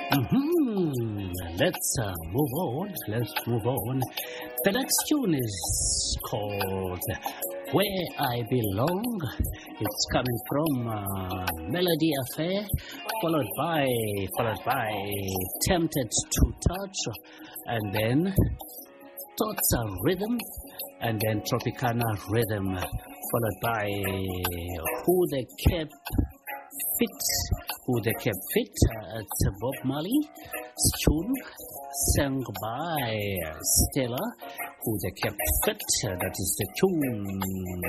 Let's move on. Let's move on. The next tune is called Where I Belong. It's coming from Melody Affair, followed by Tempted to Touch, and then Thoughts are Rhythm, and then Tropicana Rhythm, followed by Who They Kept Fit. It's Bob Marley's tune, sung by Stella. Who They Kept Fit. That is the tune.